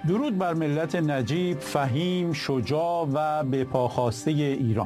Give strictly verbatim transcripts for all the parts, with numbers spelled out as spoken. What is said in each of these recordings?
درود بر ملت نجیب، فهیم، شجاع و بپاخاسته ایران.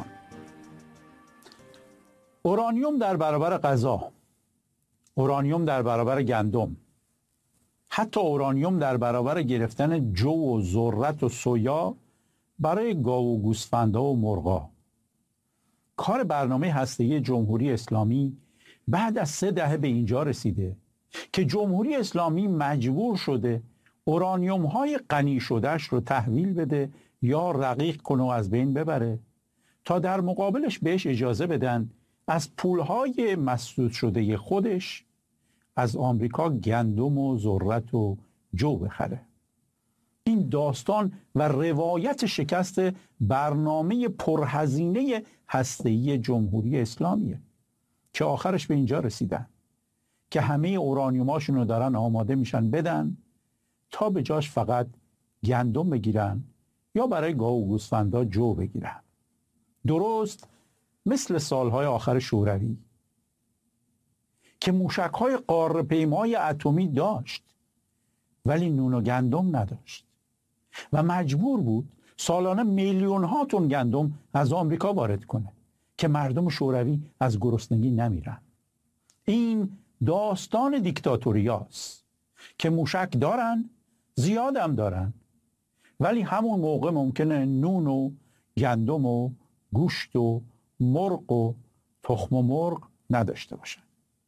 اورانیوم در برابر غذا، اورانیوم در برابر گندم، حتی اورانیوم در برابر گرفتن جو و ذرت و سویا برای گاو و گوسفندها و مرغا. کار برنامه هسته‌ای جمهوری اسلامی بعد از سه دهه به اینجا رسیده که جمهوری اسلامی مجبور شده اورانیوم های غنی شدهش رو تحویل بده یا رقیق کنه و از بین ببره تا در مقابلش بهش اجازه بدن از پولهای مسدود شده خودش از آمریکا گندم و ذرت و جو بخره. این داستان و روایت شکست برنامه پرهزینه هسته‌ای جمهوری اسلامیه که آخرش به اینجا رسیدن که همه اورانیوماشون رو دارن آماده میشن بدن تا به جاش فقط گندم بگیرن یا برای گاو و گوسفندا جو بگیرن. درست مثل سالهای آخر شوروی که موشک‌های قاره‌پیمای اتمی داشت ولی نون و گندم نداشت و مجبور بود سالانه میلیون ها تن گندم از آمریکا وارد کنه که مردم شوروی از گرسنگی نمیرن. این داستان دیکتاتوریاست که موشک دارن، زیادم دارن، ولی همون موقع ممکنه نون و گندم و گوشت و مرغ و تخم و مرغ نداشته باشن.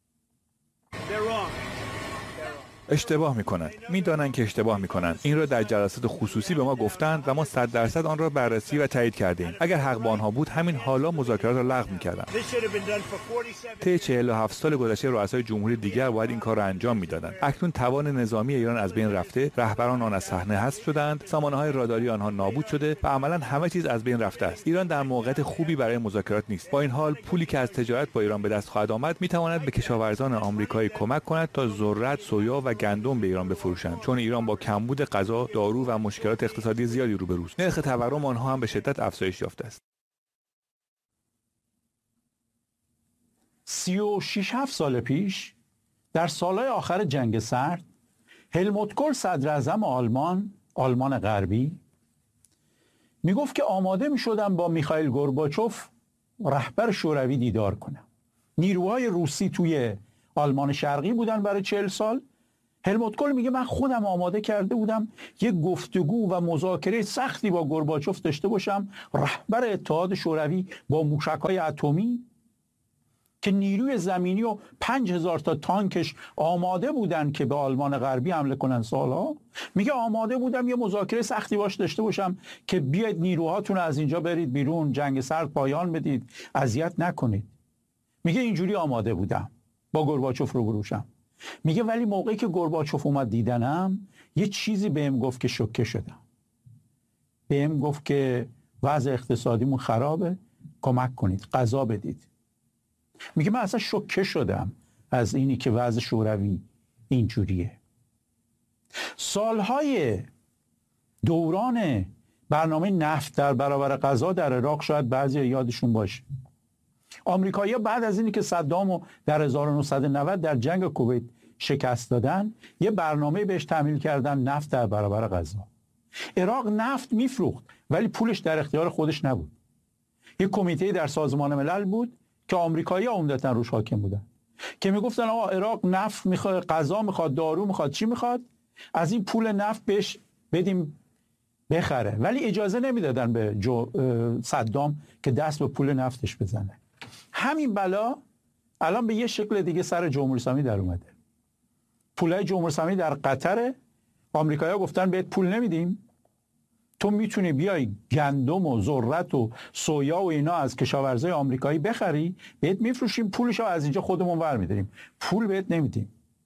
اشتباه میکنند. میدانند که اشتباه میکنند. این را در جلسات خصوصی به ما گفتند و ما صد درصد آن را بررسی و تایید کردیم. اگر حق با آنها بود همین حالا مذاکرات را لغو میکردند. طی چهل و هفت سال گذشته رؤسای جمهوری دیگر باید این کار را انجام میدادند. اکنون توان نظامی ایران از بین رفته، رهبران آن از صحنه حذف شدند، سامانه‌های راداری آنها نابود شده و عملاً همه چیز از بین رفته است. ایران در موقعیت خوبی برای مذاکرات نیست. با این حال پولی که از تجارت با ایران به دست خواهد آمد میتواند به کشاورزان آمریکایی کمک کند تا ذرت، سویا و گندم به ایران بفروشند، چون ایران با کمبود غذا، دارو و مشکلات اقتصادی زیادی روبروست. نرخ تورم آنها هم به شدت افزایش یافته است. سی و شش هفت سال پیش در سالهای آخر جنگ سرد هلموت کول صدر اعظم آلمان، آلمان غربی میگفت که آماده میشدن با میخائیل گورباچوف رهبر شوروی دیدار کنم. نیروهای روسی توی آلمان شرقی بودن برای چهل سال. هلموت کول میگه من خودم آماده کرده بودم یک گفتگو و مذاکره سختی با گورباچوف داشته باشم، رهبر اتحاد شوروی با موشک‌های اتمی که نیروی زمینی و پنج هزار تا تانکش آماده بودن که به آلمان غربی حمله کنن سالها. میگه آماده بودم یه مذاکره سختی باش داشته باشم که بیاید نیروهاتون از اینجا برید بیرون، جنگ سرد پایان بدید، اذیت نکنید. میگه اینجوری آماده بودم با گورباچوف رو بروشم. میگه ولی موقعی که گورباچوف اومد دیدنم یه چیزی بهم گفت که شوکه شدم. بهم گفت که وضع اقتصادیمون خرابه، کمک کنید، غذا بدید. میگه من اصلا شوکه شدم از اینی که وضع شوروی اینجوریه. سالهای دوران برنامه نفت در برابر غذا در عراق شاید بعضی یادشون باشه. آمریکایی‌ها بعد از اینی که صدامو در هزار و نهصد و نود در جنگ کویت شکست دادن یه برنامه بهش تحمیل کردن نفت در برابر غذا. عراق نفت میفروخت ولی پولش در اختیار خودش نبود. یه کمیته در سازمان ملل بود که آمریکایی‌ها عمدتاً روش حاکم بودن که میگفتن آقا عراق نفت میخواد، غذا میخواد، دارو میخواد، چی میخواد، از این پول نفت بهش بدیم بخره، ولی اجازه نمیدادن به جو صدام که دست به پول نفتش بزنه. همین بلا الان به یه شکل دیگه سر جمهوری اسلامی در اومده. پولای جمهوری اسلامی در قطر، آمریکایی‌ها گفتن بهت پول نمیدیم، تو میتونی بیای گندم و ذرت و سویا و اینا از کشاورزای آمریکایی بخری، بهت میفروشیم، پولشو از اینجا خودمون ور میداریم، پول بهت نمیدیم.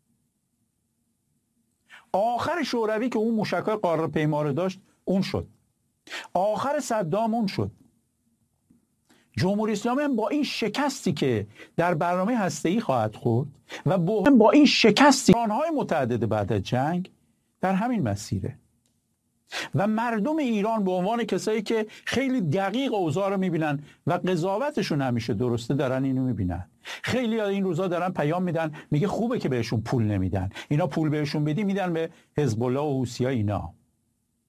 آخر شوروی که اون موشک‌های قاره‌پیما رو داشت اون شد. آخر صدام اون شد. جمهوری اسلامی هم با این شکستی که در برنامه هسته‌ای خواهد خورد و با این شکستی بحران‌های متعدد بعد از جنگ در همین مسیره و مردم ایران به عنوان کسایی که خیلی دقیق اوضاع رو میبینن و قضاوتشون همیشه درسته دارن اینو میبینن. خیلی این روزا دارن پیام میدن میگه خوبه که بهشون پول نمیدن، اینا پول بهشون بدی میدن به حزب الله و حوثی‌ها اینا.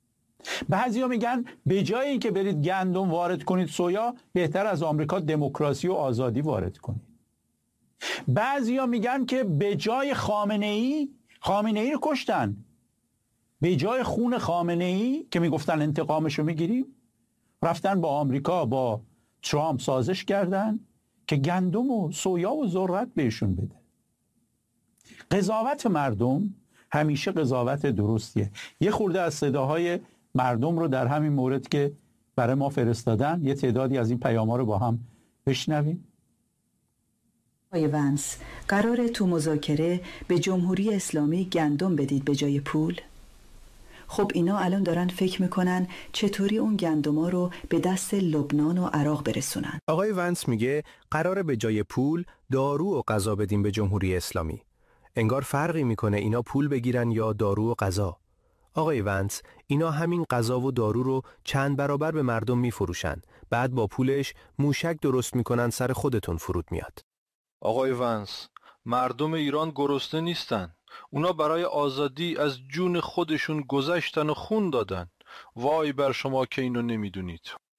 بعضیا میگن به جای اینکه برید گندم وارد کنید سویا، بهتر از آمریکا دموکراسی و آزادی وارد کنید. بعضیا میگن که به جای خامنه ای، خامنه ای رو کشتن، به جای خون خامنه ای که میگفتن انتقامش رو میگیریم، رفتن با آمریکا با ترامپ سازش کردن که گندم و سویا و ذرت بهشون بده. قضاوت مردم همیشه قضاوت درستیه. یه خورده از صداهای مردم رو در همین مورد که برای ما فرستادن، یه تعدادی از این پیام‌ها رو با هم بشنویم. آقای ونس، قراره تو مذاکره به جمهوری اسلامی گندم بدید به جای پول؟ خب اینا الان دارن فکر میکنن چطوری اون گندما رو به دست لبنان و عراق برسونن. آقای ونس میگه قراره به جای پول دارو و غذا بدیم به جمهوری اسلامی. انگار فرقی میکنه اینا پول بگیرن یا دارو و غذا. آقای ونس، اینا همین غذا و دارو رو چند برابر به مردم میفروشن. بعد با پولش موشک درست میکنن سر خودتون فرود میاد. آقای ونس، مردم ایران گرسنه نیستن. اونا برای آزادی از جون خودشون گذشتن و خون دادن. وای بر شما که اینو نمیدونید.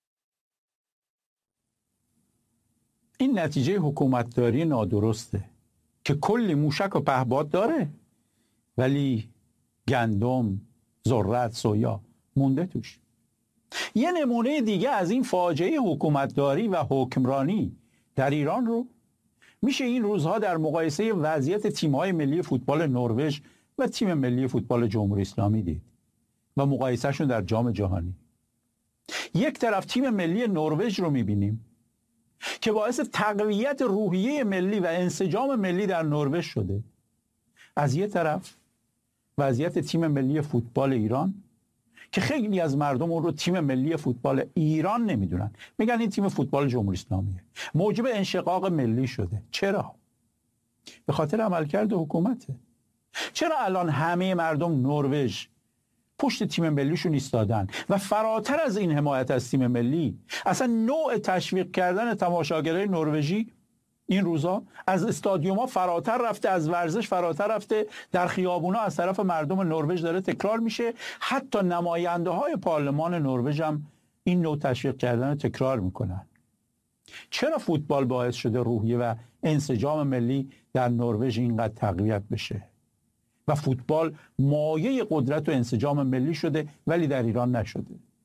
این نتیجه حکومتداری نادرسته که کلی موشک و پهپاد داره ولی گندم، ذرت، سویا مونده توش. یه نمونه دیگه از این فاجعه حکومتداری و حکمرانی در ایران رو میشه این روزها در مقایسه وضعیت تیم‌های ملی فوتبال نروژ و تیم ملی فوتبال جمهوری اسلامی دید و مقایسهشون در جام جهانی. یک طرف تیم ملی نروژ رو میبینیم که باعث تقویت روحیه ملی و انسجام ملی در نروژ شده. از یک طرف وضعیت تیم ملی فوتبال ایران که خیلی از مردم اون رو تیم ملی فوتبال ایران نمیدونن، میگن این تیم فوتبال جمهوری اسلامیه، موجب انشقاق ملی شده. چرا؟ به خاطر عملکرد حکومته. چرا الان همه مردم نروژ پشت تیم ملیشون ایستادن و فراتر از این حمایت از تیم ملی، اصلا نوع تشویق کردن تماشاگرای نروژی این روزا از استادیوم‌ها فراتر رفته، از ورزش فراتر رفته، در خیابونا از طرف مردم نروژ داره تکرار میشه. حتی نماینده‌های پارلمان نروژ هم این نوع تشویق کردن رو تکرار میکنن. چرا فوتبال باعث شده روحیه و انسجام ملی در نروژ اینقدر تقویت بشه و فوتبال مایه قدرت و انسجام ملی شده ولی در ایران نشده؟